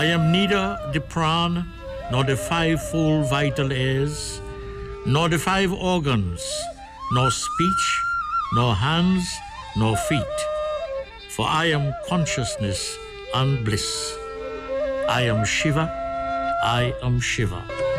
I am neither the pran, nor the five-fold vital airs, nor the five organs, nor speech, nor hands, nor feet. For I am consciousness and bliss. I am Shiva, I am Shiva.